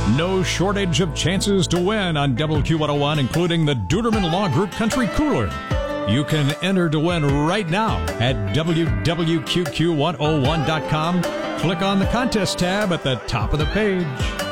No shortage of chances to win on WQ101, including the Duderman Law Group Country Cooler. You can enter to win right now at WWQQ101.com. Click on the contest tab at the top of the page.